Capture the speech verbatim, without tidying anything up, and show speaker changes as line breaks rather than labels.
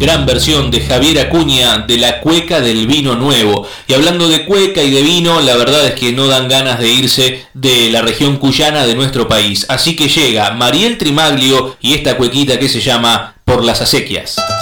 gran versión de Javier Acuña de la cueca del vino nuevo. Y hablando de cueca y de vino, la verdad es que no dan ganas de irse de la región cuyana de nuestro país. Así que llega Mariel Trimaglio y esta cuequita que se llama Por las acequias.